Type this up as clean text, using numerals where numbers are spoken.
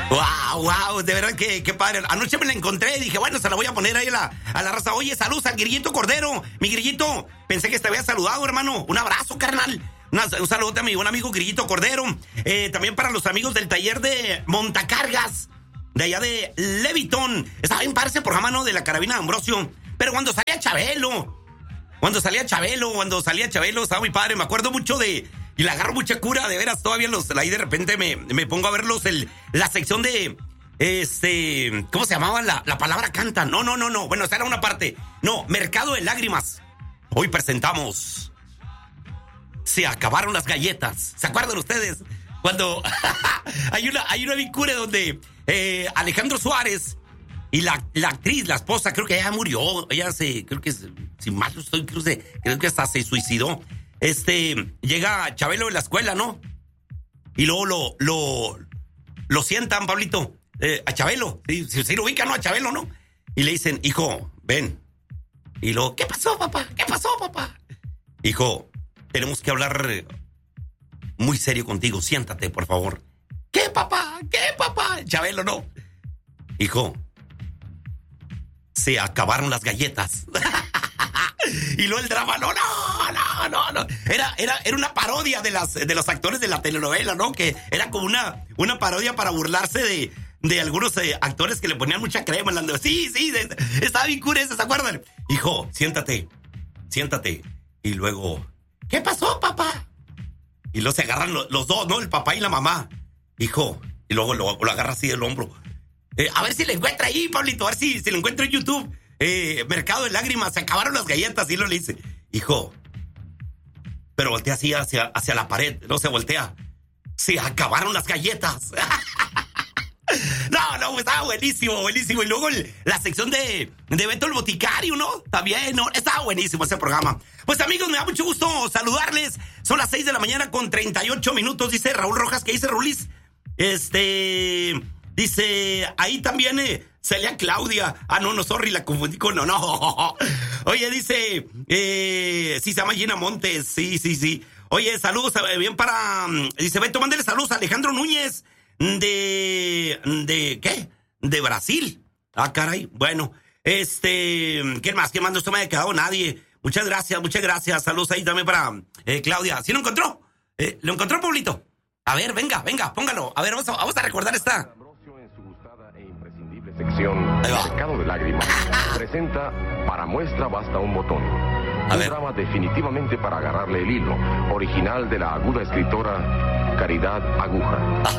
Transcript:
Wow, de verdad que padre. Anoche me la encontré y dije, bueno, se la voy a poner ahí a la raza. Oye, saludos al Grillito Cordero. Mi Grillito, pensé que te había saludado, hermano. Un abrazo, carnal. Un saludo a mi buen amigo Grillito Cordero. También para los amigos del taller de montacargas de allá de Levitón. Estaba bien padre ese programa, ¿no? De la carabina de Ambrosio. Pero cuando salía Chabelo, estaba muy padre. Me acuerdo mucho de... Y le agarro mucha cura, de veras, todavía ahí de repente me pongo a verlos, la sección de, ¿cómo se llamaba la palabra canta? No, bueno, esa era una parte. No, Mercado de Lágrimas. Hoy presentamos Se acabaron las galletas. ¿Se acuerdan ustedes? Cuando hay una vicura donde Alejandro Suárez y la actriz, la esposa, creo que ella murió, creo que, si mal no estoy, creo que hasta se suicidó. Llega Chabelo de la escuela, ¿no? Y luego lo sientan, Pablito, a Chabelo. Sí, lo ubican, ¿no? A Chabelo, ¿no? Y le dicen, hijo, ven. Y luego, ¿qué pasó, papá? Hijo, tenemos que hablar muy serio contigo. Siéntate, por favor. ¿Qué, papá? Chabelo, no. Hijo, se acabaron las galletas. Y luego el drama, no. Era una parodia de los actores de la telenovela, ¿no? Que era como una parodia para burlarse de algunos actores que le ponían mucha crema. Sí, estaba bien cura ese, ¿se acuerdan? Hijo, siéntate. Y luego, ¿qué pasó, papá? Y luego se agarran los dos, ¿no? El papá y la mamá. Hijo, y luego lo agarra así del hombro. A ver si lo encuentra ahí, Pablito, a ver si lo encuentro en YouTube. Mercado de Lágrimas, se acabaron las galletas. Y lo le dice, hijo, pero voltea así hacia la pared, no se voltea. Se acabaron las galletas. No, estaba buenísimo. Y luego la sección de Beto el Boticario, ¿no? También, ¿no? Estaba buenísimo ese programa. Pues amigos, me da mucho gusto saludarles. Son las 6 de la mañana con 38 minutos, dice Raúl Rojas. ¿Qué dice Rulis? Dice, ahí también salía Claudia. No, sorry, la confundí con no. Oye, dice, sí, se llama Gina Montes. Sí. Oye, saludos, bien para... Dice, Beto, mándale saludos a Alejandro Núñez de ¿qué? De Brasil. Caray. Bueno, ¿qué más? ¿Qué más? No se me ha quedado nadie. Muchas gracias. Saludos ahí también para Claudia. ¿Sí lo encontró? ¿Lo encontró, Pablito? A ver, venga, póngalo. A ver, vamos a recordar esta. Sección Mercado de Lágrimas presenta Para muestra basta un botón. Un drama definitivamente para agarrarle el hilo, original de la aguda escritora Caridad Aguja.